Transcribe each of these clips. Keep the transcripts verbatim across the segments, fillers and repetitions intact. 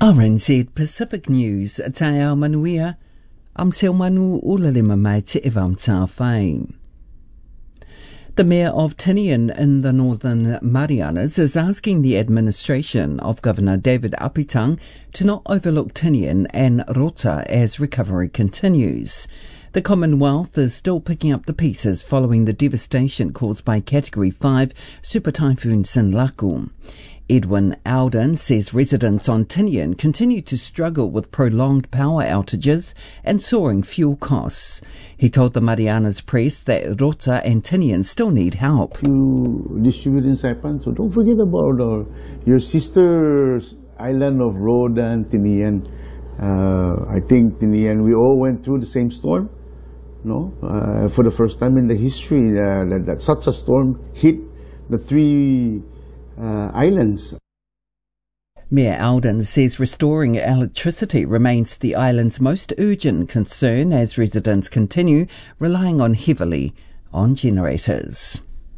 R N Z Pacific News, tai au manuia, am seo manu ulalima mai te evam tā whai. The Mayor of Tinian in the Northern Marianas is asking the administration of Governor David Apitang to not overlook Tinian and Rota as recovery continues. The Commonwealth is still picking up the pieces following the devastation caused by Category five Super Typhoon Sinlaku. Edwin Alden says residents on Tinian continue to struggle with prolonged power outages and soaring fuel costs. He told the Marianas Press that Rota and Tinian still need help. You distribute in Saipan, so don't forget about our, your sister island of Rota and Tinian. Uh, I think Tinian, we all went through the same storm. No, uh, for the first time in the history uh, that, that such a storm hit the three uh, islands. Mayor Alden says restoring electricity remains the island's most urgent concern as residents continue relying on heavily on generators.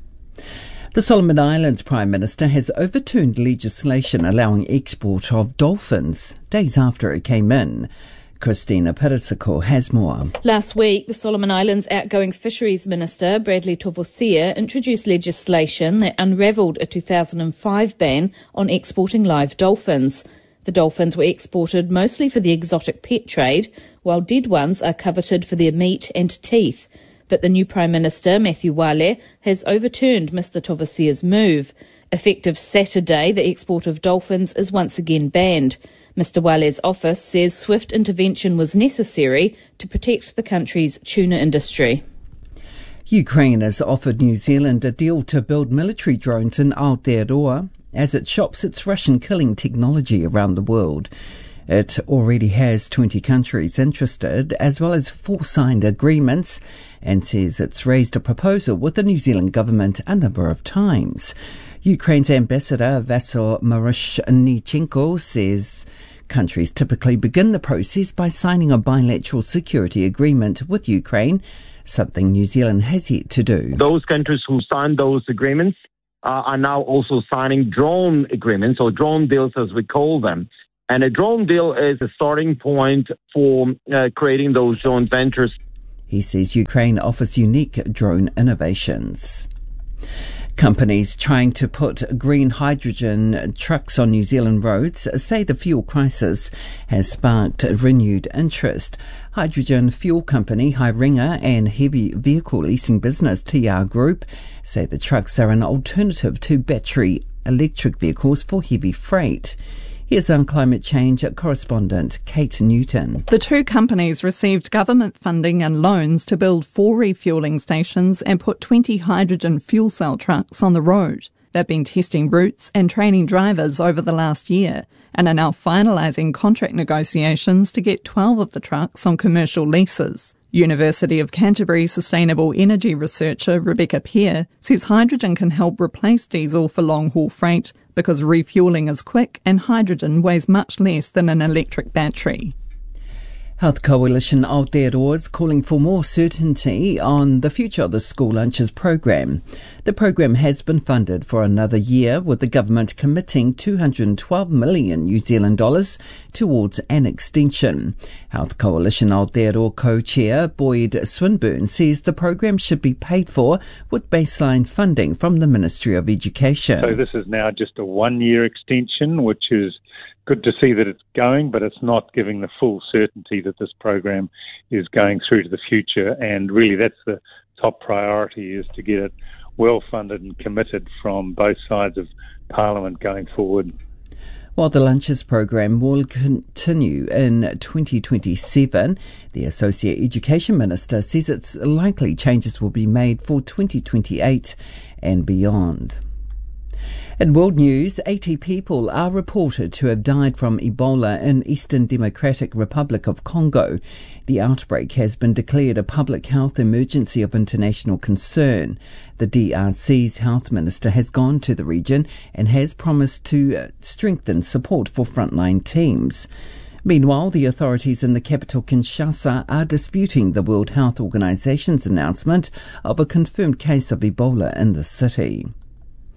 The Solomon Islands Prime Minister has overturned legislation allowing export of dolphins days after it came in. Christina Perisiko has more. Last week, the Solomon Islands outgoing Fisheries Minister, Bradley Tovosia, introduced legislation that unravelled a two thousand five ban on exporting live dolphins. The dolphins were exported mostly for the exotic pet trade, while dead ones are coveted for their meat and teeth. But the new Prime Minister, Matthew Wale, has overturned Mister Tovosia's move. Effective Saturday, the export of dolphins is once again banned. Mister Wale's office says swift intervention was necessary to protect the country's tuna industry. Ukraine has offered New Zealand a deal to build military drones in Aotearoa as it shops its Russian killing technology around the world. It already has twenty countries interested, as well as four signed agreements, and says it's raised a proposal with the New Zealand government a number of times. Ukraine's ambassador, Vasyl Marushnichenko, says countries typically begin the process by signing a bilateral security agreement with Ukraine, something New Zealand has yet to do. Those countries who signed those agreements uh, are now also signing drone agreements, or drone deals as we call them. And a drone deal is a starting point for uh, creating those joint ventures. He says Ukraine offers unique drone innovations. Companies trying to put green hydrogen trucks on New Zealand roads say the fuel crisis has sparked renewed interest. Hydrogen fuel company Hyringa and heavy vehicle leasing business T R Group say the trucks are an alternative to battery electric vehicles for heavy freight. Here's our climate change correspondent, Kate Newton. The two companies received government funding and loans to build four refuelling stations and put twenty hydrogen fuel cell trucks on the road. They've been testing routes and training drivers over the last year and are now finalising contract negotiations to get twelve of the trucks on commercial leases. University of Canterbury sustainable energy researcher Rebecca Pear says hydrogen can help replace diesel for long-haul freight because refuelling is quick and hydrogen weighs much less than an electric battery. Health Coalition Aotearoa is calling for more certainty on the future of the school lunches program. The program has been funded for another year, with the government committing two hundred twelve million New Zealand dollars towards an extension. Health Coalition Aotearoa co-chair Boyd Swinburne says the program should be paid for with baseline funding from the Ministry of Education. So this is now just a one-year extension, which is good to see that it's going, but it's not giving the full certainty that this program is going through to the future. And really that's the top priority, is to get it well funded and committed from both sides of Parliament going forward. While the lunches program will continue in twenty twenty-seven, the Associate Education Minister says it's likely changes will be made for twenty twenty-eight and beyond. In world news, eighty people are reported to have died from Ebola in Eastern Democratic Republic of Congo. The outbreak has been declared a public health emergency of international concern. The D R C's health minister has gone to the region and has promised to strengthen support for frontline teams. Meanwhile, the authorities in the capital Kinshasa are disputing the World Health Organization's announcement of a confirmed case of Ebola in the city.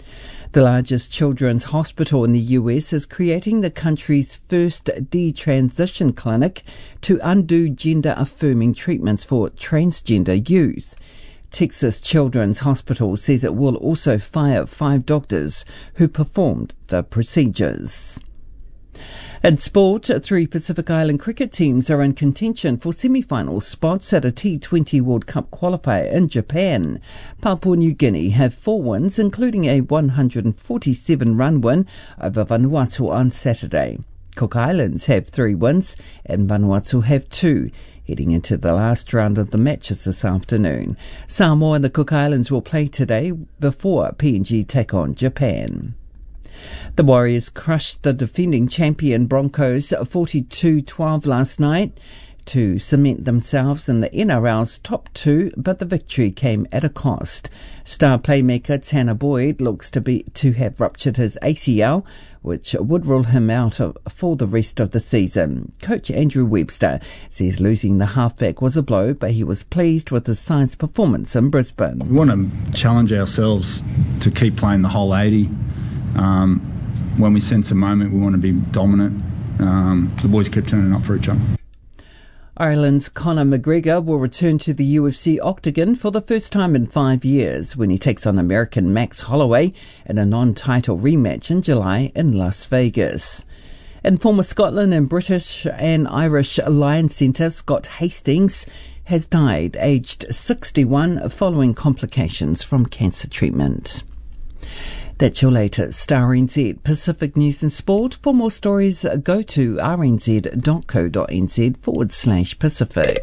The largest children's hospital in the U S is creating the country's first detransition clinic to undo gender-affirming treatments for transgender youth. Texas Children's Hospital says it will also fire five doctors who performed the procedures. In sport, three Pacific Island cricket teams are in contention for semi-final spots at a T twenty World Cup qualifier in Japan. Papua New Guinea have four wins, including a one hundred forty-seven run win over Vanuatu on Saturday. Cook Islands have three wins and Vanuatu have two, heading into the last round of the matches this afternoon. Samoa and the Cook Islands will play today before P N G take on Japan. The Warriors crushed the defending champion Broncos forty-two twelve last night to cement themselves in the N R L's top two, but the victory came at a cost. Star playmaker Tanner Boyd looks to be to have ruptured his A C L, which would rule him out of, for the rest of the season. Coach Andrew Webster says losing the halfback was a blow, but he was pleased with his side's performance in Brisbane. We want to challenge ourselves to keep playing the whole eighty. Um, when we sense a moment, we want to be dominant. Um, the boys kept turning up for each other. Ireland's Conor McGregor will return to the U F C octagon for the first time in five years when he takes on American Max Holloway in a non-title rematch in July in Las Vegas. And former Scotland and British and Irish Lions centre Scott Hastings has died aged sixty-one following complications from cancer treatment. That's your latest R N Z Pacific News and Sport. For more stories, go to rnz.co.nz forward slash Pacific.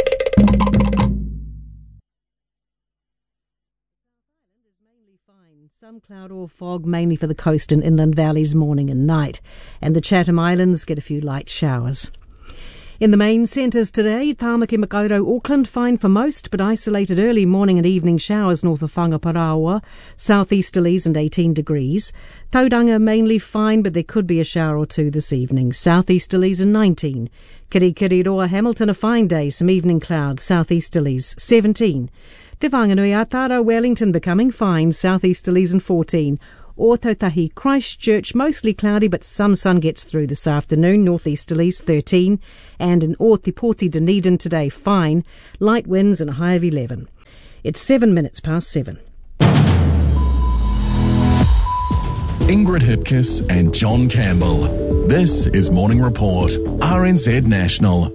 Some cloud or fog, mainly for the coast and inland valleys morning and night. And the Chatham Islands get a few light showers. In the main centres today, Tāmaki, Makaurau, Auckland, fine for most, but isolated early morning and evening showers north of Whangaparaoa, southeasterlies and eighteen degrees. Tauranga mainly fine, but there could be a shower or two this evening, southeasterlies and nineteen. Kirikiriroa, Hamilton, a fine day, some evening clouds, southeasterlies, seventeen. Te Whanganui-a-Tara, Wellington becoming fine, southeasterlies and fourteen. Or Tautahi, Christchurch, mostly cloudy, but some sun gets through this afternoon, northeasterlies thirteen. And in Ōtepoti, Dunedin today, fine, light winds and a high of eleven. It's seven minutes past seven. Ingrid Hipkiss and John Campbell. This is Morning Report, R N Z National.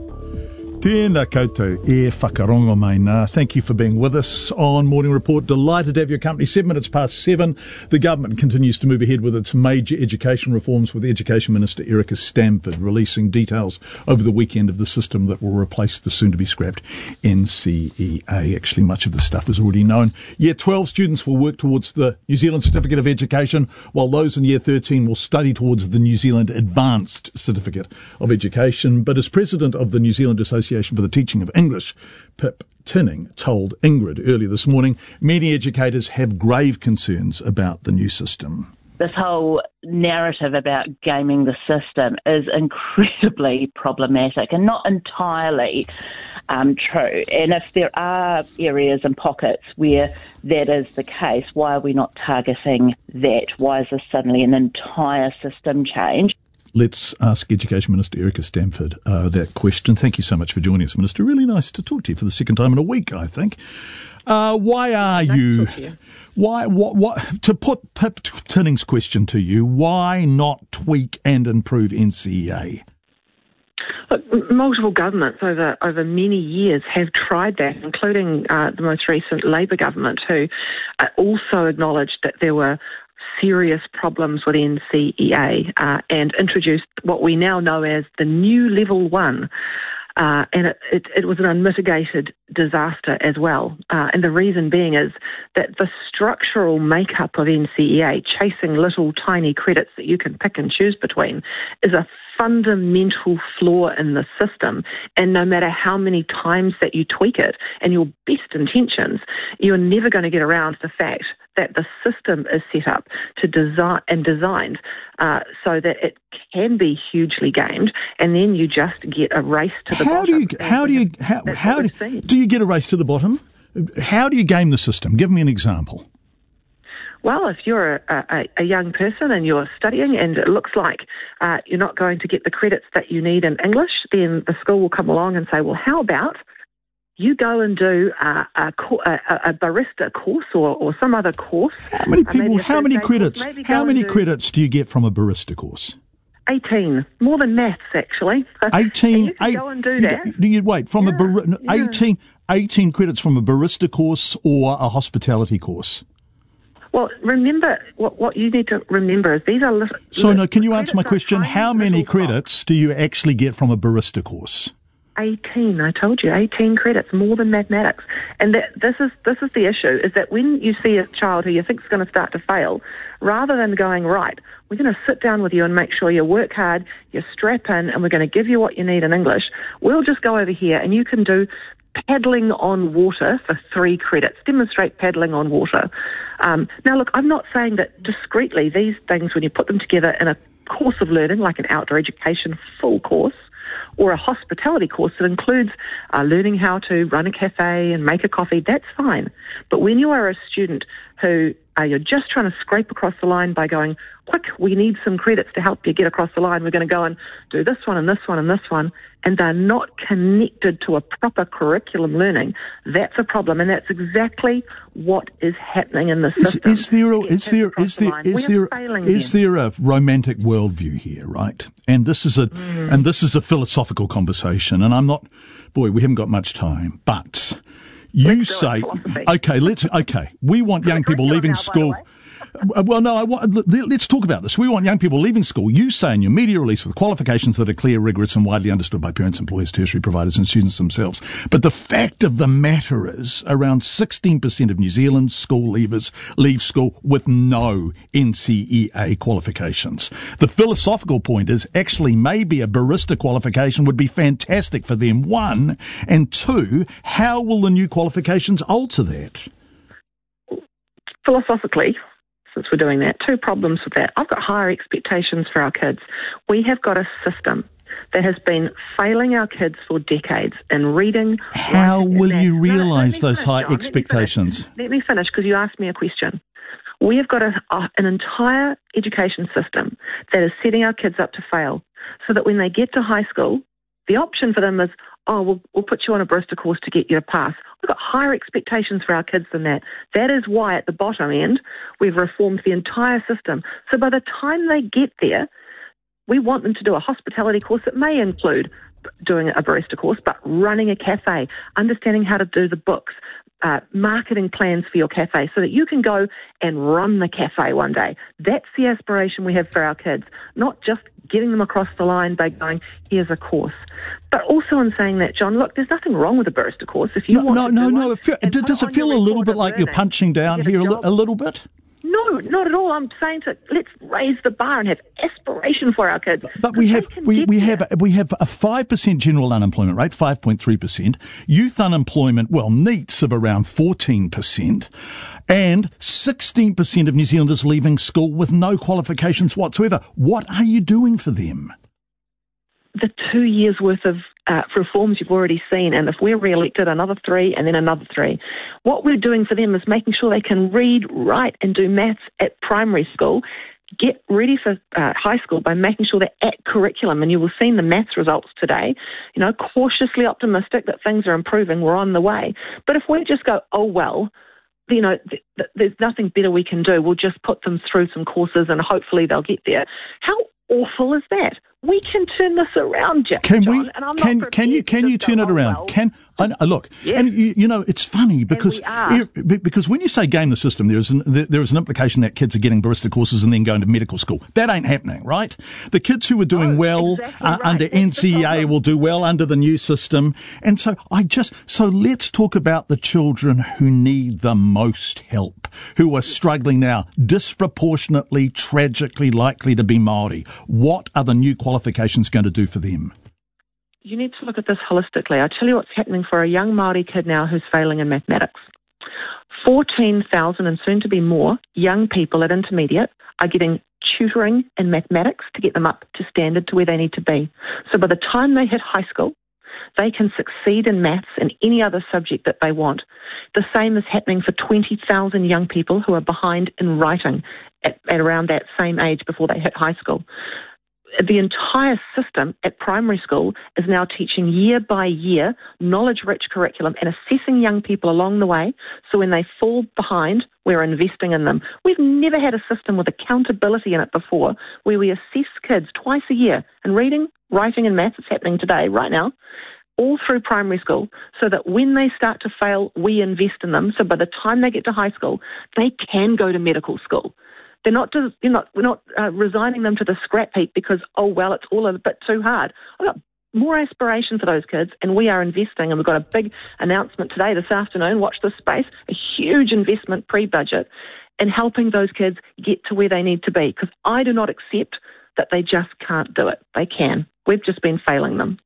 Tēnā koutou e whakarongo mai nā. Thank you for being with us on Morning Report. Delighted to have your company. Seven minutes past seven. The government continues to move ahead with its major education reforms, with Education Minister Erica Stamford releasing details over the weekend of the system that will replace the soon-to-be scrapped N C E A. Actually, much of the stuff is already known. Year twelve students will work towards the New Zealand Certificate of Education, while those in Year thirteen will study towards the New Zealand Advanced Certificate of Education. But as president of the New Zealand Association for the Teaching of English, Pip Tinning told Ingrid earlier this morning, many educators have grave concerns about the new system. This whole narrative about gaming the system is incredibly problematic and not entirely um, true. And if there are areas and pockets where that is the case, why are we not targeting that? Why is this suddenly an entire system change? Let's ask Education Minister Erica Stamford uh, that question. Thank you so much for joining us, Minister. Really nice to talk to you for the second time in a week, I think. Uh, why are nice you, to you, why, what, what, to put Pip Tinning's question to you, why not tweak and improve N C E A? Look, multiple governments over, over many years have tried that, including uh, the most recent Labour government, who uh, also acknowledged that there were serious problems with N C E A uh, and introduced what we now know as the new Level one. Uh, and it, it, it was an unmitigated disaster as well. Uh, and the reason being is that the structural makeup of N C E A, chasing little tiny credits that you can pick and choose between, is a fundamental flaw in the system. And no matter how many times that you tweak it and your best intentions, you're never going to get around to the fact that the system is set up to design and designed uh, so that it can be hugely gamed, and then you just get a race to the how bottom. Do you, how do you how, how do, do you get a race to the bottom? How do you game the system? Give me an example. well, if you're a, a, a young person and you're studying and it looks like uh, you're not going to get the credits that you need in English, then the school will come along and say, well, how about you go and do uh, a, a, a barista course or, or some other course. How many people, uh, how many credits, course, how many do credits do you get from a barista course? eighteen. More than maths, actually. eighteen. You can eight, go and do you, that. Do you wait from yeah, a bar, yeah. eighteen, eighteen credits from a barista course or a hospitality course? Well, remember, what, what you need to remember is these are... Li- so, li- no, can you answer my question? How many credits blocks. do you actually get from a barista course? eighteen, I told you, eighteen credits, more than mathematics. And that, this is this is the issue, is that when you see a child who you think is going to start to fail, rather than going, right, we're going to sit down with you and make sure you work hard, you strap in, and we're going to give you what you need in English, we'll just go over here and you can do paddling on water for three credits. Demonstrate paddling on water. Um, now, look, I'm not saying that discreetly these things, when you put them together in a course of learning, like an outdoor education full course, or a hospitality course that includes uh, learning how to run a cafe and make a coffee, that's fine. But when you are a student who uh, you're just trying to scrape across the line by going, quick, we need some credits to help you get across the line, we're going to go and do this one and this one and this one, and they're not connected to a proper curriculum learning, that's a problem. And that's exactly what is happening in the system. Is, is there a, is there, is there, is there, is there a romantic worldview here, right? And this is a, mm. and this is a philosophical conversation, and I'm not, boy, we haven't got much time, but you let's say, okay, let's, okay, we want young people leaving now, school. Well, no, I want, let's talk about this. We want young people leaving school. You say in your media release with qualifications that are clear, rigorous and widely understood by parents, employers, tertiary providers and students themselves. But the fact of the matter is around sixteen percent of New Zealand school leavers leave school with no N C E A qualifications. The philosophical point is actually maybe a barista qualification would be fantastic for them, one. And two, how will the new qualifications alter that? Philosophically, since we're doing that, two problems with that. I've got higher expectations for our kids. We have got a system that has been failing our kids for decades in reading. How will you realise no, no, those high John, expectations? Let me finish, because you asked me a question. We have got a, a, an entire education system that is setting our kids up to fail, so that when they get to high school, the option for them is, oh, we'll, we'll put you on a barista course to get you to pass. We've got higher expectations for our kids than that. That is why at the bottom end, we've reformed the entire system. So by the time they get there, we want them to do a hospitality course that may include doing a barista course, but running a cafe, understanding how to do the books, uh, marketing plans for your cafe so that you can go and run the cafe one day. That's the aspiration we have for our kids, not just getting them across the line by going, here's a course. But also in saying that, John, look, there's nothing wrong with a barista course. If you no, want no, to no, do no. one, It feel, does it feel a little bit like you're punching down here a, li- a little bit? No, not at all. I'm saying to let's raise the bar and have aspiration for our kids. But we have we, we have we have a five percent general unemployment rate, five point three percent. Youth unemployment, well, NEETs of around fourteen percent, and sixteen percent of New Zealanders leaving school with no qualifications whatsoever. What are you doing for them? The two years worth of uh, reforms you've already seen, and if we're re-elected, another three and then another three. What we're doing for them is making sure they can read, write and do maths at primary school, get ready for uh, high school by making sure they're at curriculum, and you will see the maths results today. You know, cautiously optimistic that things are improving, we're on the way. But if we just go, oh well, you know, th- th- there's nothing better we can do, we'll just put them through some courses and hopefully they'll get there. How awful is that? We can turn this around, Jack. Can John, we? and I'm can not can you can you turn go, it around? Oh, well. Can I, I look? Yes. And you, you know, it's funny because because when you say game the system, there is an, there is an implication that kids are getting barista courses and then going to medical school. That ain't happening, right? The kids who are doing no, well exactly uh, right. under That's N C E A will do well under the new system. And so I just so let's talk about the children who need the most help, who are struggling now, disproportionately, tragically likely to be Māori. What are the new qualifications going to do for them? You need to look at this holistically. I tell you what's happening for a young Māori kid now who's failing in mathematics. fourteen thousand and soon to be more young people at intermediate are getting tutoring in mathematics to get them up to standard to where they need to be. So by the time they hit high school, they can succeed in maths and any other subject that they want. The same is happening for twenty thousand young people who are behind in writing at, at around that same age before they hit high school. The entire system at primary school is now teaching year by year knowledge-rich curriculum and assessing young people along the way, so when they fall behind, we're investing in them. We've never had a system with accountability in it before where we assess kids twice a year in reading, writing and maths. It's happening today, right now, all through primary school, so that when they start to fail, we invest in them. So by the time they get to high school, they can go to medical school. They're not, just, you're not, we're not uh, resigning them to the scrap heap because, oh, well, it's all a bit too hard. I've got more aspiration for those kids, and we are investing, and we've got a big announcement today, this afternoon, watch this space, a huge investment pre-budget in helping those kids get to where they need to be, because I do not accept that they just can't do it. They can. We've just been failing them.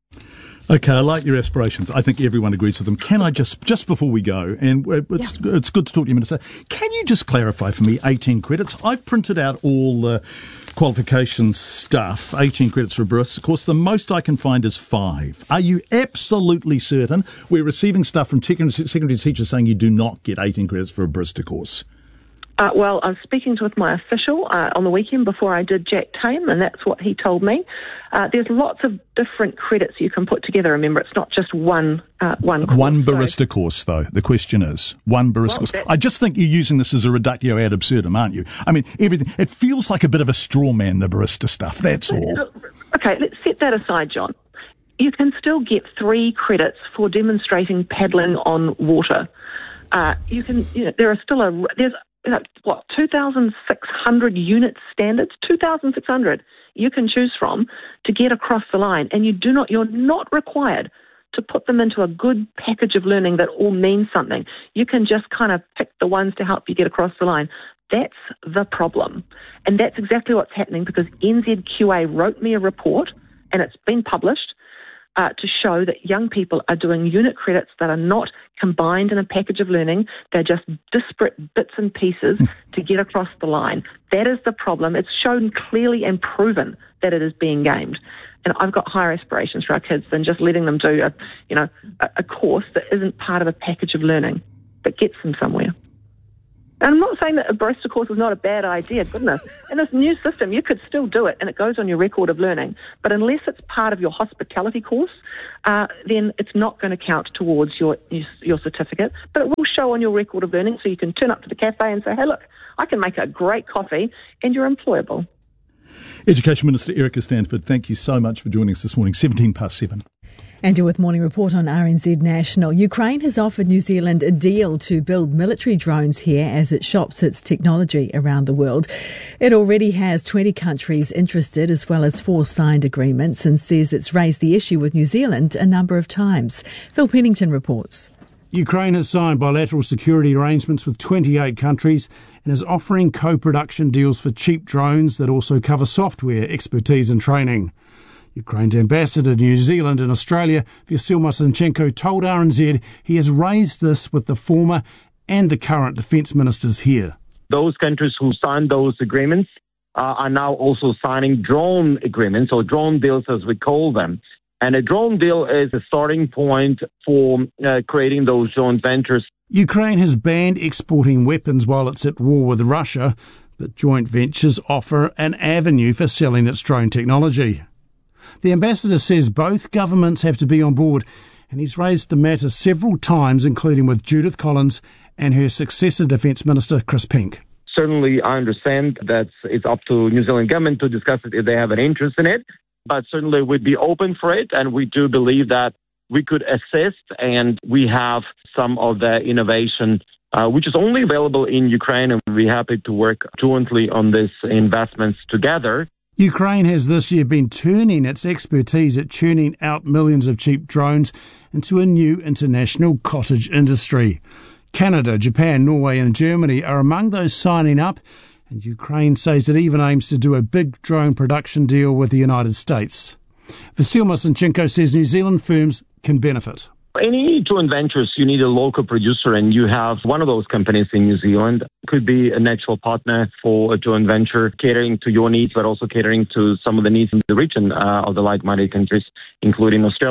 Okay, I like your aspirations. I think everyone agrees with them. Can I just, just before we go, and it's, yeah. it's good to talk to you, Minister, can you just clarify for me eighteen credits? I've printed out all the qualification stuff, eighteen credits for a barista. Of course, the most I can find is five. Are you absolutely certain? We're receiving stuff from secondary teachers saying you do not get eighteen credits for a barista course. Uh, well, I was speaking to with my official uh, on the weekend before I did Jack Tame, and that's what he told me. Uh, there's lots of different credits you can put together. Remember, it's not just one uh, one course. One barista so. course, though. The question is, one barista well, course. I just think you're using this as a reductio ad absurdum, aren't you? I mean, everything. It feels like a bit of a straw man, the barista stuff. That's all. Okay, let's set that aside, John. You can still get three credits for demonstrating paddling on water. Uh, you can. You know, there are still a there's. You know, what, two thousand six hundred unit standards, two thousand six hundred you can choose from to get across the line, and you do not, you're not required to put them into a good package of learning that all means something. You can just kind of pick the ones to help you get across the line. That's the problem. And that's exactly what's happening, because N Z Q A wrote me a report, and it's been published, Uh, to show that young people are doing unit credits that are not combined in a package of learning. They're just disparate bits and pieces to get across the line. That is the problem. It's shown clearly and proven that it is being gamed. And I've got higher aspirations for our kids than just letting them do a, you know, a, a course that isn't part of a package of learning that gets them somewhere. And I'm not saying that a barista course is not a bad idea, goodness. In this new system, you could still do it, and it goes on your record of learning. But unless it's part of your hospitality course, uh, then it's not going to count towards your your certificate. But it will show on your record of learning, so you can turn up to the cafe and say, hey, look, I can make a great coffee, and you're employable. Education Minister Erica Stanford, thank you so much for joining us this morning, seventeen past seven. And you're with Morning Report on R N Z National. Ukraine has offered New Zealand a deal to build military drones here as it shops its technology around the world. It already has twenty countries interested, as well as four signed agreements, and says it's raised the issue with New Zealand a number of times. Phil Pennington reports. Ukraine has signed bilateral security arrangements with twenty-eight countries and is offering co-production deals for cheap drones that also cover software, expertise and training. Ukraine's ambassador to New Zealand and Australia, Vasyl Moisenchenko, told R N Z he has raised this with the former and the current defence ministers here. Those countries who signed those agreements uh, are now also signing drone agreements, or drone deals as we call them. And a drone deal is a starting point for uh, creating those joint ventures. Ukraine has banned exporting weapons while it's at war with Russia, but joint ventures offer an avenue for selling its drone technology. The ambassador says both governments have to be on board, and he's raised the matter several times, including with Judith Collins and her successor Defence Minister Chris Pink. Certainly, I understand that it's up to New Zealand government to discuss it if they have an interest in it, but certainly we'd be open for it, and we do believe that we could assist, and we have some of the innovation uh, which is only available in Ukraine, and we're happy to work jointly on these investments together. Ukraine has this year been turning its expertise at churning out millions of cheap drones into a new international cottage industry. Canada, Japan, Norway and Germany are among those signing up, and Ukraine says it even aims to do a big drone production deal with the United States. Vasyl Moisenchenko says New Zealand firms can benefit. Any joint ventures, you need a local producer, and you have one of those companies in New Zealand. Could be a natural partner for a joint venture, catering to your needs, but also catering to some of the needs in the region uh, of the like-minded countries, including Australia.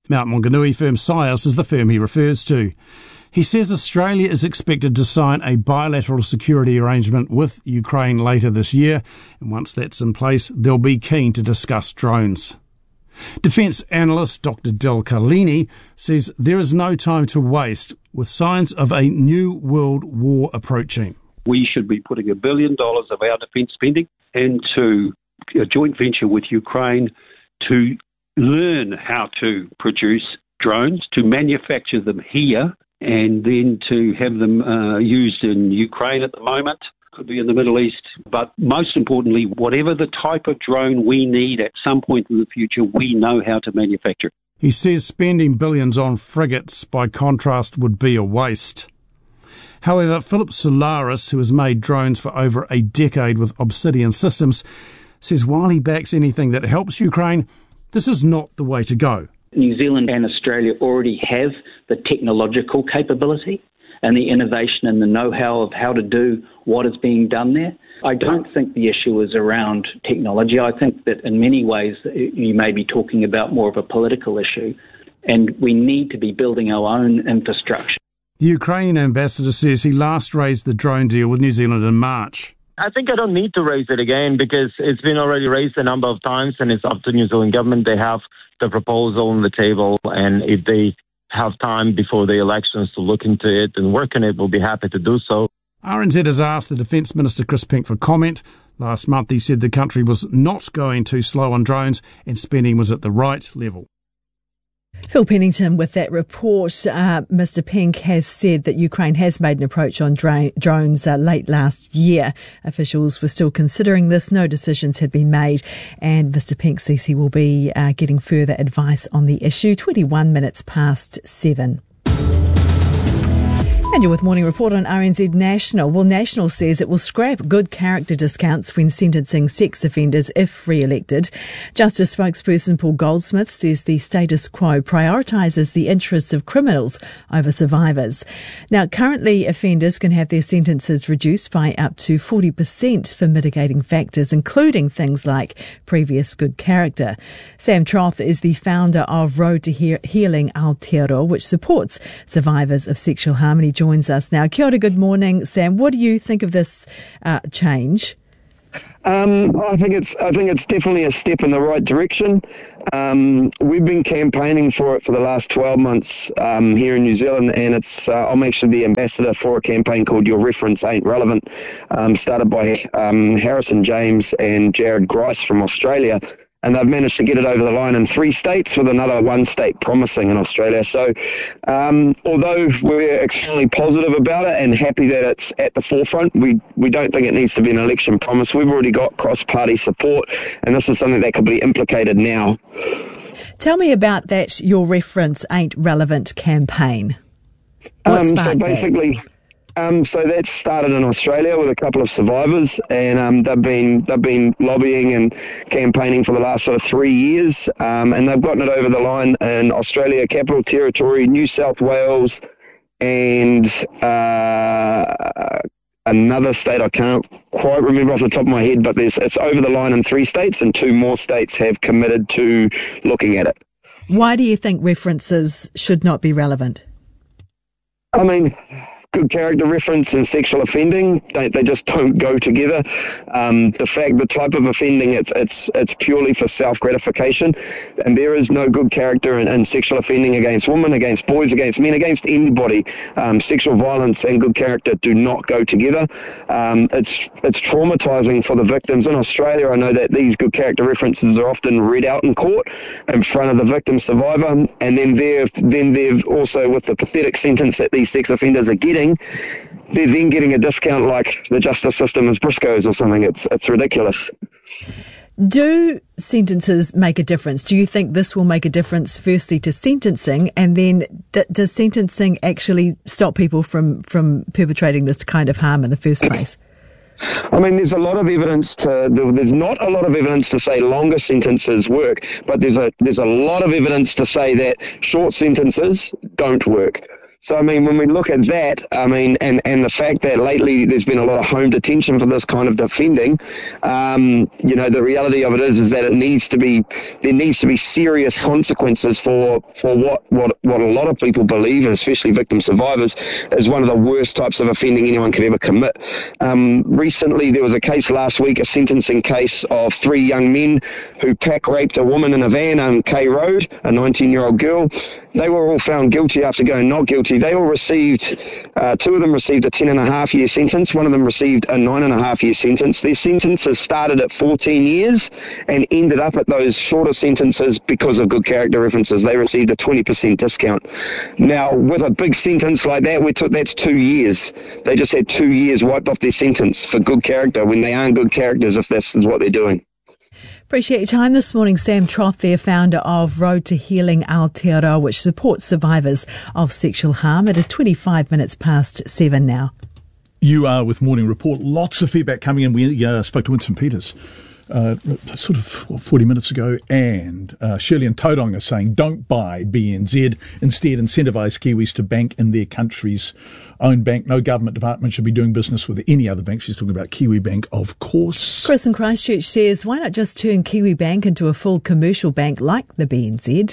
Mount Maunganui firm Sios is the firm he refers to. He says Australia is expected to sign a bilateral security arrangement with Ukraine later this year, and once that's in place, they'll be keen to discuss drones. Defence analyst Doctor Del Carlini says there is no time to waste, with signs of a new world war approaching. We should be putting a billion dollars of our defence spending into a joint venture with Ukraine to learn how to produce drones, to manufacture them here, and then to have them uh, used in Ukraine at the moment, could be in the Middle East. But most importantly, whatever the type of drone we need at some point in the future, we know how to manufacture. He says spending billions on frigates, by contrast, would be a waste. However, Philip Solaris, who has made drones for over a decade with Obsidian Systems, says while he backs anything that helps Ukraine, this is not the way to go. New Zealand and Australia already have the technological capability and the innovation and the know-how of how to do what is being done there. I don't think the issue is around technology. I think that in many ways you may be talking about more of a political issue, and we need to be building our own infrastructure. The Ukrainian ambassador says he last raised the drone deal with New Zealand in March. I think I don't need to raise it again because it's been already raised a number of times, and it's up to New Zealand government. They have the proposal on the table, and if they have time before the elections to look into it and work on it, we'll be happy to do so. R N Z has asked the Defence Minister Chris Pink for comment. Last month he said the country was not going too slow on drones and spending was at the right level. Phil Pennington with that report. Uh, Mister Pink has said that Ukraine has made an approach on dra- drones uh, late last year. Officials were still considering this. No decisions had been made. And Mister Pink says he will be uh, getting further advice on the issue. twenty-one minutes past seven. And you're with Morning Report on R N Z National. Well, National says it will scrap good character discounts when sentencing sex offenders if re-elected. Justice spokesperson Paul Goldsmith says the status quo prioritises the interests of criminals over survivors. Now, currently offenders can have their sentences reduced by up to forty percent for mitigating factors, including things like previous good character. Sam Troth is the founder of Road to he- Healing Aotearoa, which supports survivors of sexual harm. He joins us now. Kia ora, good morning, Sam. What do you think of this uh, change? Um, I think it's I think it's definitely a step in the right direction. Um, we've been campaigning for it for the last twelve months um, here in New Zealand, and it's uh, I'm actually the ambassador for a campaign called Your Reference Ain't Relevant, um, started by um, Harrison James and Jared Grice from Australia. And they've managed to get it over the line in three states, with another one state promising in Australia. So um, although we're extremely positive about it and happy that it's at the forefront, we, we don't think it needs to be an election promise. We've already got cross-party support, and this is something that could be implicated now. Tell me about that Your Reference Ain't Relevant campaign. What um, sparked so basically... that? Um, so that started in Australia with a couple of survivors, and um, they've been they've been lobbying and campaigning for the last sort of three years, um, and they've gotten it over the line in Australia, Capital Territory, New South Wales, and uh, another state I can't quite remember off the top of my head, but there's it's over the line in three states, and two more states have committed to looking at it. Why do you think references should not be relevant? I mean, good character reference and sexual offending, they, they just don't go together. Um, the fact, the type of offending, it's it's it's purely for self-gratification, and there is no good character in, in sexual offending against women, against boys, against men, against anybody. Um, sexual violence and good character do not go together. Um, it's it's traumatising for the victims. In Australia, I know that these good character references are often read out in court in front of the victim survivor, and then they're then they're also, with the pathetic sentence that these sex offenders are getting, they're then getting a discount like the justice system is Briscoe's or something. It's it's ridiculous. Do sentences make a difference? Do you think this will make a difference, firstly, to sentencing, and then d- does sentencing actually stop people from, from perpetrating this kind of harm in the first place? I mean, there's a lot of evidence to, there's not a lot of evidence to say longer sentences work, but there's a there's a lot of evidence to say that short sentences don't work. So, I mean, when we look at that, I mean, and, and the fact that lately there's been a lot of home detention for this kind of defending, um, you know, the reality of it is is that it needs to be, there needs to be serious consequences for, for what, what, what a lot of people believe, and especially victim survivors, is one of the worst types of offending anyone could ever commit. Um, recently, there was a case last week, a sentencing case of three young men who pack raped a woman in a van on K Road, a nineteen-year-old girl. They were all found guilty after going not guilty. They all received, uh, two of them received a ten and a half year sentence. One of them received a nine and a half year sentence. Their sentences started at fourteen years and ended up at those shorter sentences because of good character references. They received a twenty percent discount. Now, with a big sentence like that, we took, that's two years. They just had two years wiped off their sentence for good character when they aren't good characters if this is what they're doing. Appreciate your time this morning. Sam Troth there, founder of Road to Healing Aotearoa, which supports survivors of sexual harm. It is twenty-five minutes past seven now. You are with Morning Report. Lots of feedback coming in. We uh, spoke to Winston Peters uh, sort of what, forty minutes ago, and uh, Shirley and Tauranga are saying don't buy B N Z. Instead, incentivise Kiwis to bank in their country's own bank. No government department should be doing business with any other bank. She's talking about Kiwi Bank, of course. Chris in Christchurch says, why not just turn Kiwi Bank into a full commercial bank like the B N Z?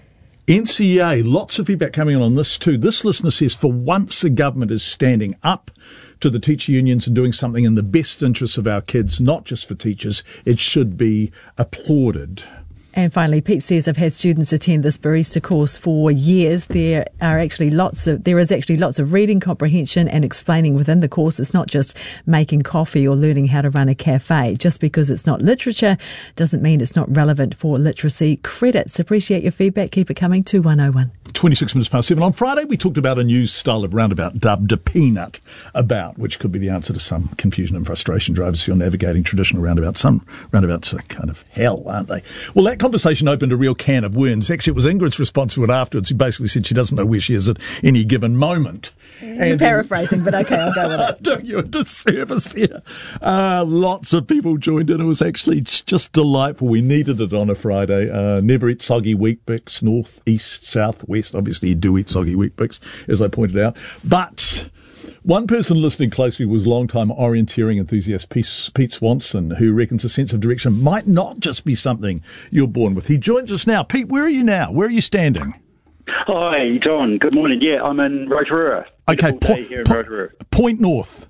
N C A, lots of feedback coming in on this too. This listener says, for once the government is standing up to the teacher unions and doing something in the best interests of our kids, not just for teachers. It should be applauded. And finally, Pete says, I've had students attend this barista course for years. There are actually lots of, there is actually lots of reading comprehension and explaining within the course. It's not just making coffee or learning how to run a cafe. Just because it's not literature doesn't mean it's not relevant for literacy credits. Appreciate your feedback. Keep it coming. two one oh one. twenty-six minutes past seven. On Friday, we talked about a new style of roundabout dubbed a peanut about, which could be the answer to some confusion and frustration drivers who are navigating traditional roundabouts. Some roundabouts are kind of hell, aren't they? Well, that conversation opened a real can of worms. Actually, it was Ingrid's response to it afterwards, who basically said she doesn't know where she is at any given moment. You're and paraphrasing, but okay, I'll go with it. I'm doing you a disservice here. Uh, lots of people joined in. It was actually just delightful. We needed it on a Friday. Uh, never eat soggy Weet-Bix, north, east, south, west. Obviously, you do eat soggy Weet-Bix, as I pointed out. But one person listening closely was longtime orienteering enthusiast Pete Swanson, who reckons a sense of direction might not just be something you're born with. He joins us now. Pete, where are you now? Where are you standing? Hi, John. Good morning. Yeah, I'm in Rotorua. Okay, po- here in po- Rotorua. Point north.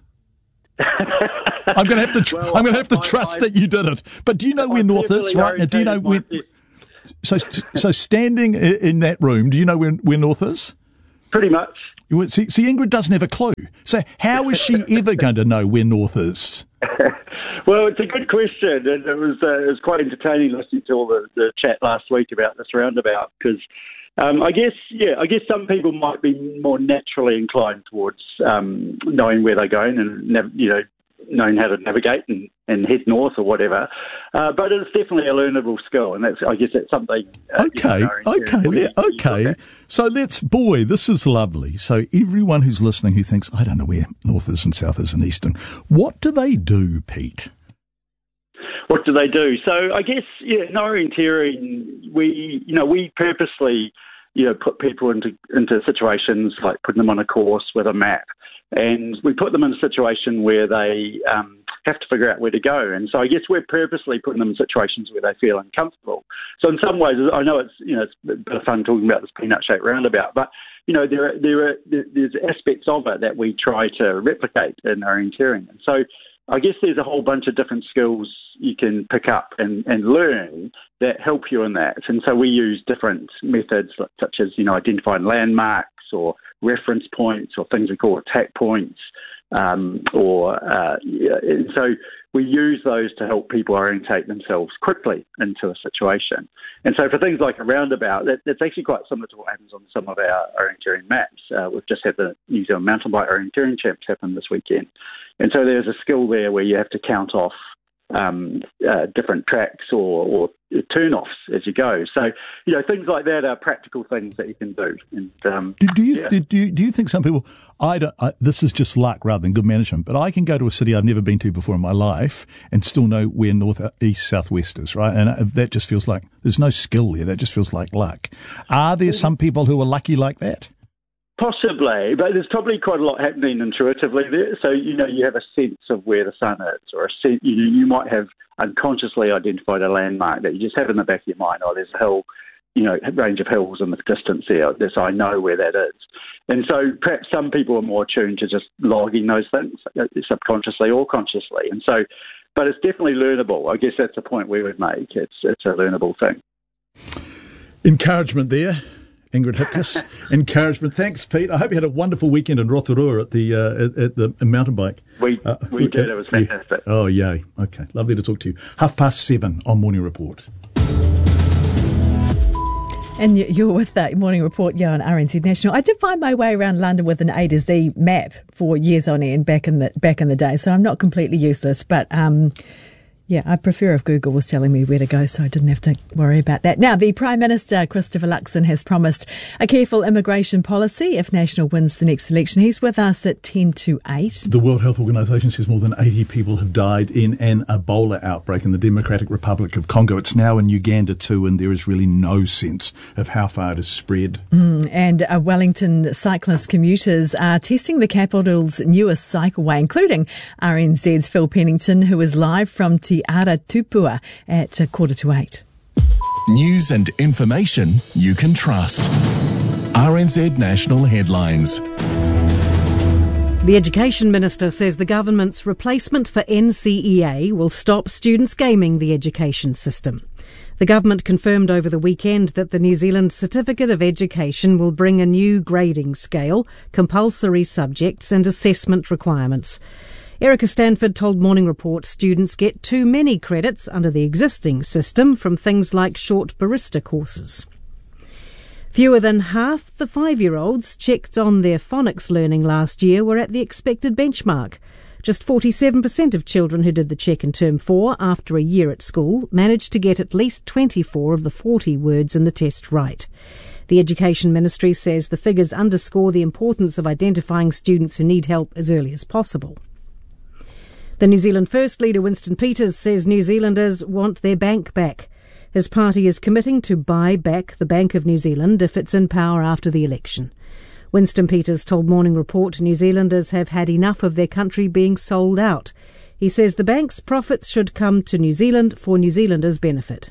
I'm going to have to. Tr- well, I'm going to have to I, trust I, that you did it. But do you know I where north is right now? Do you know where? So, so standing in that room, do you know where where north is? Pretty much. See, see, Ingrid doesn't have a clue. So how is she ever going to know where north is? Well, it's a good question, and it was uh, it was quite entertaining listening to all the, the chat last week about this roundabout because. Um, I guess, yeah, I guess some people might be more naturally inclined towards um, knowing where they're going and, nav- you know, knowing how to navigate and, and head north or whatever. Uh, but it's definitely a learnable skill, and that's, I guess that's something. Uh, okay, you know, okay, you, okay. You so let's, boy, this is lovely. So everyone who's listening who thinks, I don't know where north is and south is and eastern, what do they do, Pete? What do they do? So I guess, yeah, in orienteering, we, you know, we purposely, you know, put people into into situations like putting them on a course with a map, and we put them in a situation where they um, have to figure out where to go. And so I guess we're purposely putting them in situations where they feel uncomfortable. So in some ways, I know it's, you know, it's a bit of fun talking about this peanut-shaped roundabout, but you know, there are, there are there's aspects of it that we try to replicate in orienteering. And so I guess there's a whole bunch of different skills you can pick up and, and learn that help you in that. And so we use different methods such as, you know, identifying landmarks or reference points or things we call attack points. Um, or uh, yeah, and so we use those to help people orientate themselves quickly into a situation. And so for things like a roundabout, that, that's actually quite similar to what happens on some of our orienteering maps. Uh, we've just had the New Zealand Mountain Bike Orienteering Champs happen this weekend. And so there's a skill there where you have to count off um, uh, different tracks or, or turn-offs as you go. So, you know, things like that are practical things that you can do. And um, do, do you yeah. do, do you do you think some people? I don't. I, this is just luck rather than good management. But I can go to a city I've never been to before in my life and still know where north, east, south, west is. Right, and that just feels like there's no skill there. That just feels like luck. Are there some people who are lucky like that? Possibly, but there's probably quite a lot happening intuitively there. So, you know, you have a sense of where the sun is, or a sense, you know, you might have unconsciously identified a landmark that you just have in the back of your mind. Oh, there's a hill, you know, range of hills in the distance there, so I know where that is. And so perhaps some people are more attuned to just logging those things subconsciously or consciously. And so, but it's definitely learnable. I guess that's the point we would make. It's it's a learnable thing. Encouragement there, Ingrid Hipkiss. Encouragement. Thanks, Pete. I hope you had a wonderful weekend in Rotorua at the uh, at, at the mountain bike. We uh, we did. It was fantastic. Yeah. Oh, yay. Okay. Lovely to talk to you. Half past seven on Morning Report. And you're with that Morning Report, yeah, on R N Z National. I did find my way around London with an A to Z map for years on end back in the back in the day, so I'm not completely useless. But um, yeah, I prefer if Google was telling me where to go, so I didn't have to worry about that. Now, the Prime Minister, Christopher Luxon, has promised a careful immigration policy if National wins the next election. He's with us at ten to eight. The World Health Organization says more than eighty people have died in an Ebola outbreak in the Democratic Republic of Congo. It's now in Uganda too, and there is really no sense of how far it has spread. Mm, and uh, Wellington cyclist commuters are testing the capital's newest cycleway, including R N Z's Phil Pennington, who is live from Te Ara Tupua at a quarter to eight. News and information you can trust. R N Z National Headlines. The Education Minister says the government's replacement for N C E A will stop students gaming the education system. The government confirmed over the weekend that the New Zealand Certificate of Education will bring a new grading scale, compulsory subjects and assessment requirements. Erica Stanford told Morning Report students get too many credits under the existing system from things like short barista courses. Fewer than half the five-year-olds checked on their phonics learning last year were at the expected benchmark. Just forty-seven percent of children who did the check in term four after a year at school managed to get at least twenty-four of the forty words in the test right. The Education Ministry says the figures underscore the importance of identifying students who need help as early as possible. The New Zealand First Leader Winston Peters says New Zealanders want their bank back. His party is committing to buy back the Bank of New Zealand if it's in power after the election. Winston Peters told Morning Report New Zealanders have had enough of their country being sold out. He says the bank's profits should come to New Zealand for New Zealanders' benefit.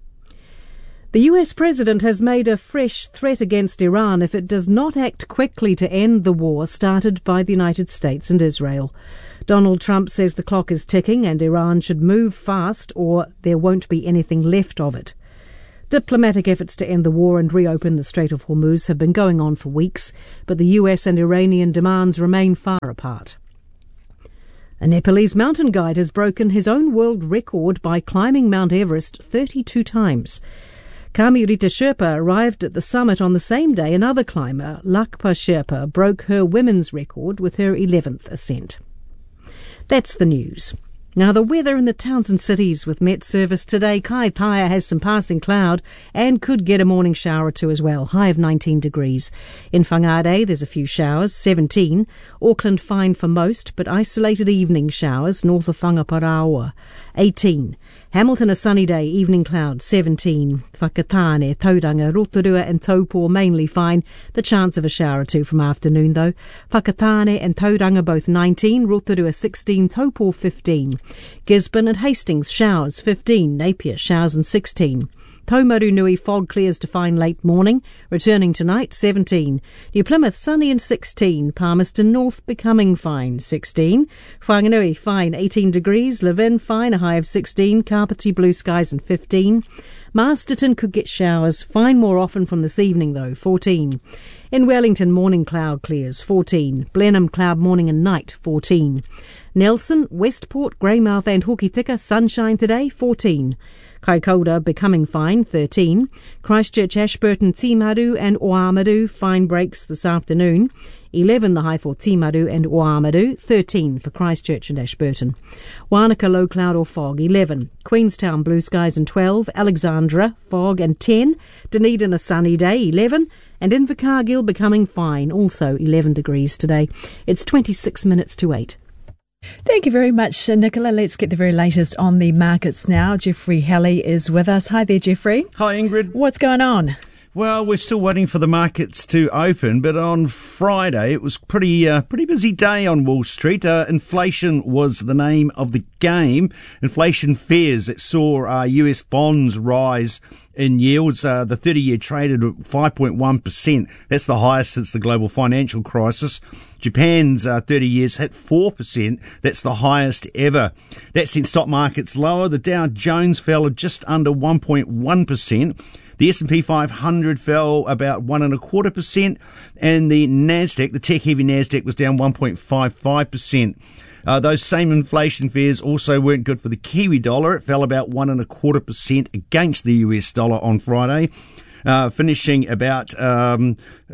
The U S President has made a fresh threat against Iran if it does not act quickly to end the war started by the United States and Israel. Donald Trump says the clock is ticking and Iran should move fast or there won't be anything left of it. Diplomatic efforts to end the war and reopen the Strait of Hormuz have been going on for weeks, but the U S and Iranian demands remain far apart. A Nepalese mountain guide has broken his own world record by climbing Mount Everest thirty-two times. Kamirita Sherpa arrived at the summit on the same day another climber, Lakpa Sherpa, broke her women's record with her eleventh ascent. That's the news. Now the weather in the towns and cities with Met Service today. Kaitaia has some passing cloud and could get a morning shower or two as well. High of nineteen degrees. In Whangarei there's a few showers, seventeen. Auckland fine for most, but isolated evening showers north of Whangaparaoa, eighteen. Hamilton a sunny day, evening cloud, seventeen. Whakatane, Tauranga, Rotorua and Taupo mainly fine. The chance of a shower or two from afternoon though. Whakatane and Tauranga both nineteen, Rotorua sixteen, Taupo fifteen. Gisborne and Hastings showers, fifteen. Napier showers and sixteen. Taumaru Nui fog clears to fine late morning, returning tonight, seventeen. New Plymouth sunny and sixteen. Palmerston North becoming fine, sixteen. Whanganui fine, eighteen degrees. Levin fine, a high of sixteen. Kapiti blue skies and fifteen. Masterton could get showers, fine more often from this evening though, fourteen. In Wellington morning cloud clears, fourteen. Blenheim cloud morning and night, fourteen. Nelson, Westport, Greymouth and Hokitika sunshine today, fourteen. Kaikoura becoming fine, thirteen. Christchurch, Ashburton, Timaru and Oamaru fine breaks this afternoon. eleven the high for Timaru and Oamaru, thirteen for Christchurch and Ashburton. Wanaka low cloud or fog, eleven. Queenstown blue skies and twelve. Alexandra fog and ten. Dunedin a sunny day, eleven. And Invercargill becoming fine, also eleven degrees today. It's twenty-six minutes to eight. Thank you very much, Nicola. Let's get the very latest on the markets now. Jeffrey Halley is with us. Hi there, Jeffrey. Hi, Ingrid. What's going on? Well, we're still waiting for the markets to open, but on Friday it was pretty uh, pretty busy day on Wall Street. Uh, inflation was the name of the game. Inflation fears. It saw uh, U S bonds rise in yields. Uh, the thirty-year traded at five point one percent. That's the highest since the global financial crisis. Japan's uh, thirty years hit four percent. That's the highest ever. That sent stock markets lower. The Dow Jones fell just under one point one percent. The S and P five hundred fell about one and a quarter percent, and the Nasdaq, the tech-heavy Nasdaq, was down one point five five percent. Uh, those same inflation fears also weren't good for the Kiwi dollar. It fell about one and a quarter percent against the U S dollar on Friday, uh, finishing about um,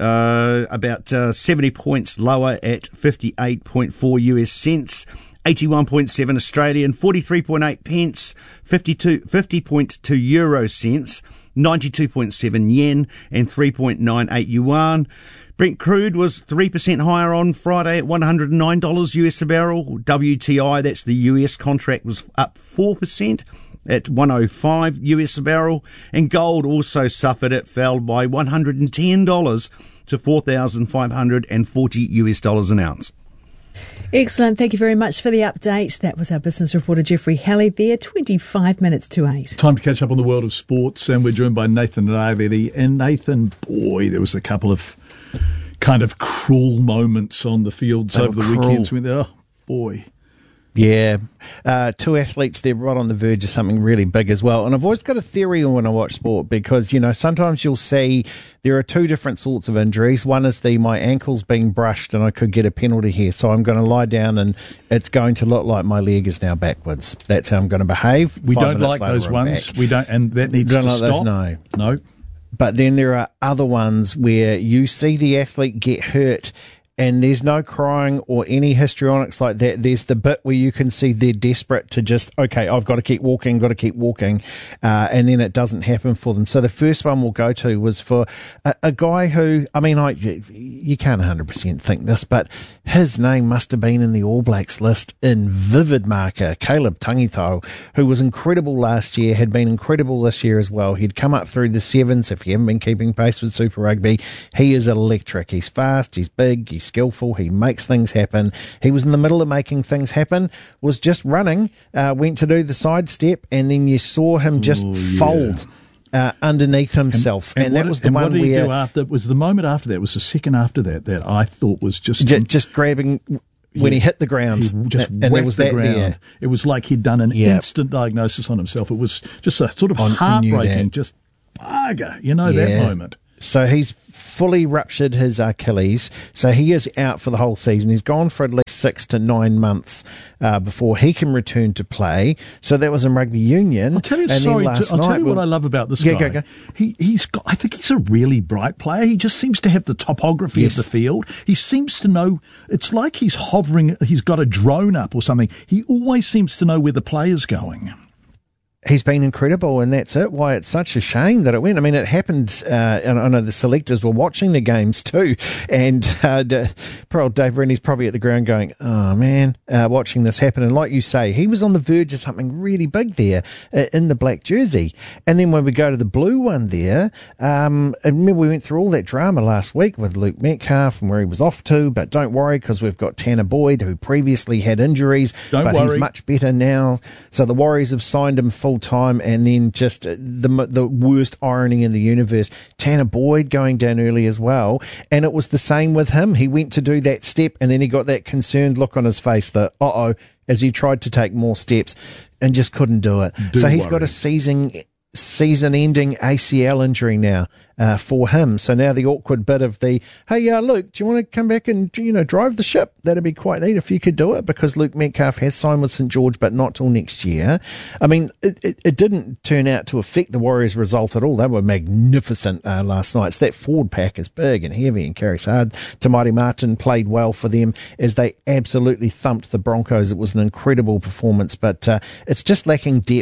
uh, about uh, seventy points lower at fifty-eight point four U S cents. eighty-one point seven Australian, forty-three point eight pence, fifty-two, fifty point two euro cents, ninety-two point seven yen, and three point nine eight yuan. Brent crude was three percent higher on Friday at one hundred nine dollars U S a barrel. W T I, that's the U S contract, was up four percent at one oh five U S a barrel. And gold also suffered. It fell by one hundred ten dollars to four thousand five hundred forty U S dollars an ounce. Excellent. Thank you very much for the update. That was our business reporter, Jeffrey Halley, there, twenty-five minutes to eight. Time to catch up on the world of sports, and we're joined by Nathan Raveri. And Nathan, boy, there was a couple of kind of cruel moments on the fields They over were the cruel. weekends. With, oh, boy. Yeah, uh, two athletes, they're right on the verge of something really big as well. And I've always got a theory when I watch sport because, you know, sometimes you'll see there are two different sorts of injuries. One is the my ankle's being brushed and I could get a penalty here, so I'm going to lie down and it's going to look like my leg is now backwards. That's how I'm going to behave. We Five don't minutes like later, those I'm ones. back. We don't, and that needs Don't to like stop. those, no. No. But then there are other ones where you see the athlete get hurt and there's no crying or any histrionics like that. There's the bit where you can see they're desperate to just, okay, I've got to keep walking, got to keep walking, uh, and then it doesn't happen for them. So the first one we'll go to was for a, a guy who, I mean, I, you can't one hundred percent think this, but his name must have been in the All Blacks list in vivid marker, Caleb Tangitau, who was incredible last year, had been incredible this year as well. He'd come up through the sevens. If you haven't been keeping pace with Super Rugby, he is electric. He's fast, he's big, he's skillful, he makes things happen. He was in the middle of making things happen, was just running, uh, went to do the sidestep, and then you saw him just Ooh, yeah. fold uh, underneath himself. And, and, and that what, was the and one what did he where... do after? It was the moment after that, it was the second after that, that I thought was just... J- just grabbing... When Yeah. he hit the ground, He just and there whacked was the that ground. there. It was like he'd done an Yeah. instant diagnosis on himself. It was just a sort of On- I knew heartbreaking, that. just bugger, you know, that Yeah. moment. So he's fully ruptured his Achilles. So he is out for the whole season. He's gone for at least six to nine months uh, before he can return to play. So that was in rugby union. I'll tell you, and sorry, then last I'll tell night you we'll- what I love about this Yeah, guy. go, go. He, he's got, I think he's a really bright player. He just seems to have the topography Yes. of the field. He seems to know, it's like he's hovering, he's got a drone up or something. He always seems to know where the player's going. He's been incredible, and that's it. Why it's such a shame that it went. I mean, it happened, uh, and I know the selectors were watching the games too, and uh, D- poor old Dave Rennie's probably at the ground going, oh man, uh, watching this happen. And like you say, he was on the verge of something really big there uh, in the black jersey. And then when we go to the blue one there, um, and remember we went through all that drama last week with Luke Metcalf and where he was off to, but don't worry because we've got Tanner Boyd who previously had injuries, Don't but worry. he's much better now. So the Warriors have signed him full time, and then just the the worst irony in the universe, Tanner Boyd going down early as well, and it was the same with him. He went to do that step, and then he got that concerned look on his face that uh oh, as he tried to take more steps, and just couldn't do it. Do so he's worry. got a season season ending A C L injury now uh, for him. So now the awkward bit of the, hey, uh, Luke, do you want to come back and, you know, drive the ship? That'd be quite neat if you could do it, because Luke Metcalf has signed with St George, but not till next year. I mean, it, it, it didn't turn out to affect the Warriors' result at all. They were magnificent uh, last night. So that forward pack is big and heavy and carries hard. Tamari Martin played well for them as they absolutely thumped the Broncos. It was an incredible performance, but uh, it's just lacking depth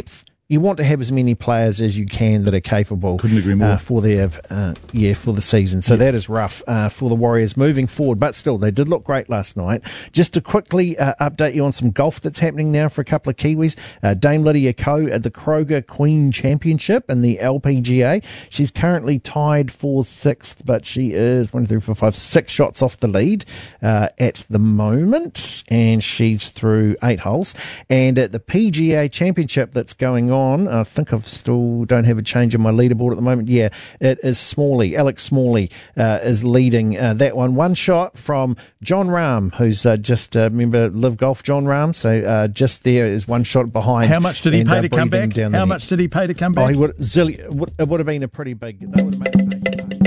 you want to have as many players as you can that are capable. Couldn't agree more. Uh, for their uh, yeah for the season. So yeah. that is rough uh, for the Warriors moving forward. But still, they did look great last night. Just to quickly uh, update you on some golf that's happening now for a couple of Kiwis. Uh, Dame Lydia Ko at the Kroger Queen Championship in the L P G A. She's currently tied for sixth, but she is one, two, three, four, five, six shots off the lead uh, at the moment, and she's through eight holes. And at the P G A Championship that's going on. On. I think I've still don't have a change in my leaderboard at the moment. Yeah, it is Smalley. Alex Smalley uh, is leading uh, that one. One shot from John Rahm, who's uh, just, uh, remember, Live Golf John Rahm? So uh, just there is one shot behind. How much did he and, pay uh, to come back? How the much did he pay to come back? Oh, he would, zilli- it would have been a pretty big... They would have made a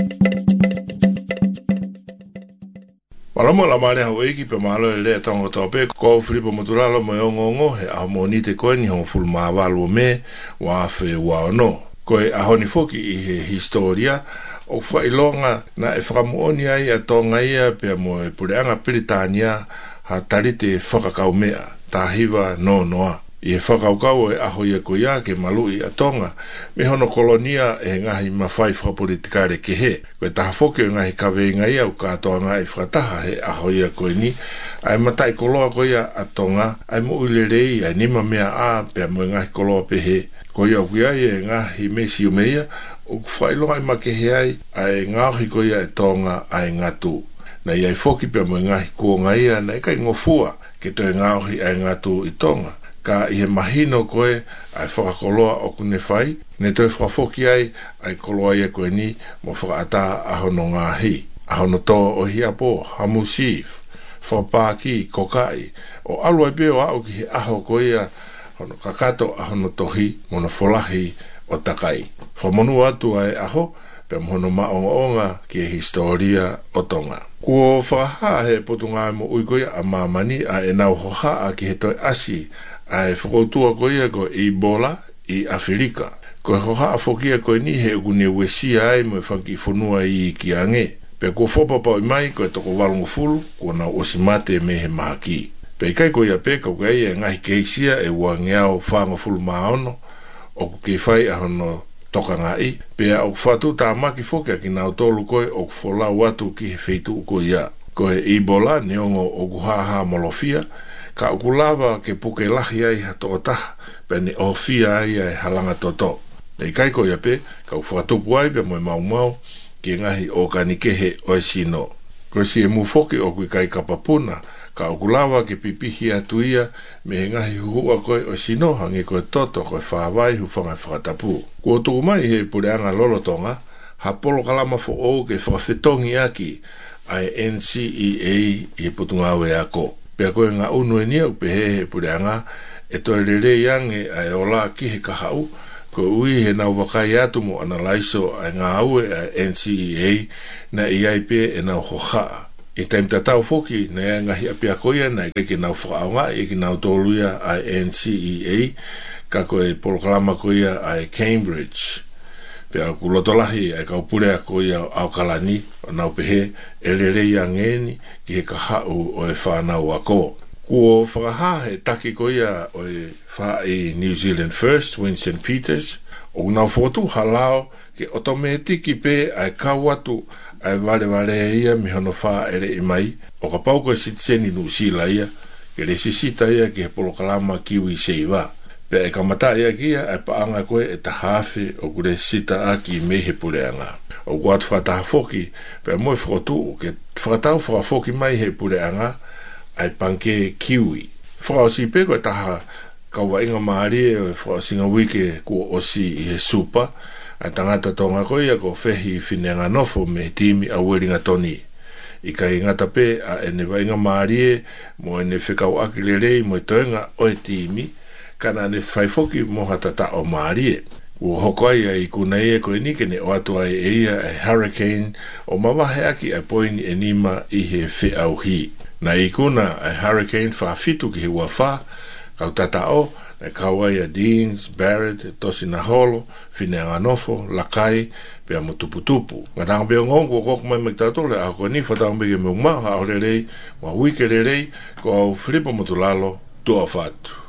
Malamo la mare hau eki pe malo le tongo tope ko fripo moturalo mo ngongo he a monite ko ni hon ful ma valo me wa fe wa no ko a honi foki I he historia o fa ilonga na e framoni ai a tonga ia pe mo e pureanga Britania ha tarite whakakau mea tahiva no noa I e whakaukau e aho ia ko ia ke malu I a tonga me hono kolonia e ngahi mawhai whapolitikare ke he koe taha whoke o ngahi kawe ngai au katoa ngai whakataha he aho ia koe ni ai matai koloa ko ia a tonga ai mo ule rei ai nima mea a pia mo ngahi koloa pe he ko ia ku ia e ngahi mesi o meia o ku whailo ai make he ai ai ngahi ko ia e tonga ai ngatu na ia i whoki pia mo ngahi ko ngai ia na ikai ngofua ke toi ngahi ai ngatu I tonga ka I he mahino koe ai whakakoloa o kune whai, ne toi whakafoki ai ai koloa ia koe ni mo whakaata ahono ngāhi. Ahono tō o hiapo, hamu sif, whapaki, kokai, o alua peo au ki he aho koe ia hono kakato ahono tohi mono wholahi o takai. Whamonu atu ai aho, pe mono maonga ki he historia o tonga. Kua whakaha he potunga mo uikoia a mamani a e nau hoha a ki he toi asi ai whakautua ko ia ko Ebola I Afrika. Ko hoha a whokia ko ni he ukune wesia ai mo whanki whanua I ki ange. Pe ko whopapa I mai ko e toko walungu fulu ko na osimate me he mahaki. Pe kai ko ia pe ka ko ia ngahi keisia e ua ngeao whanga fulu maono o ku ke whai a hono toka ngai. Pe a o whatu ta maki whokia ki nao tolu koe o ku whola watu ki he wheitu ko ia. Ko he Ebola neongo o ku haha molofia ka ukulava ke puke lahi ai hatotaha pene o fia ai ai halanga toto. Nei kai ko ia pe ka uwhakatupu ai pe moe mau mau ki ngahi o ka nikehe o e sino. Ko si e mufoki o kui kai kapapuna ka ukulava ke pipihi atu ia me ngahi hua koe o sino hangi koe toto koe whawai hufanga whakatapu. Kua tuku mai he pureanga lolotonga ha polo kalama fo o ke whakawhetongi aki ai N C E A I putungawe ako. Pea koe ngā unu e nia upe he he pureanga e toi rere iange ai ola ki he kahau ko ui he nau wakai atu mo analaiso ai ngā aue a N C E A na I ai pe e nau hohaa. E taim tatau foki na ea ngahi apia koia na e ke nau whakaonga e ke nau tōluia ai N C E A ka koe polokalama koia ai Cambridge. Pea ku lotolahi ai kaupurea koia au kalani o nau pehe e rere iangeni ki he kahau o e whanau ako. Kua whakaha he taki koia o e wha i New Zealand First, Winston Peters, o nau whotu halao ke otometiki pe ai kawatu ai vale vale ia mi hono wha ere I mai o ka pau koe sitiseni nu sila ia ke re sisita ia ki he polokalama kiwi seiva. Pe e kamata ia kia e paanga koe e tahafe o kure sita aki me he pureanga. O kuat whakataha foki, pe moe whakotu ke whakatau whakafoki mai he pureanga ai panke kiwi. Whakausi pe koe taha kaua inga maari e whakasinga wike kua osi I he supa, ai tangata tonga koe ia ko whehi whineanga nofo me timi a weringa toni. I ka ingata pe a ene wainga maari e mo ene whekau aki lerei mo e toenga o e timi, kana ne whaifoki moha tata o maarie. Ua hoko ai ai kuna ia koe ni kene o atu ai e ia e hurricane o mawahe aki a poini e nima I he whi au hi. Na I kuna e hurricane whaafitu ki he ua wha, kau tata o, e kawai a Deans, Barrett, tosi na holo, whine anganofo, lakai, pia mo tuputupu. Ngatanga pia ngongu o koku mai mektatole, a koe ni whatang bege me umma, a o rerei, wa wike rerei, ko au Filipo Motulalo, tua fatu.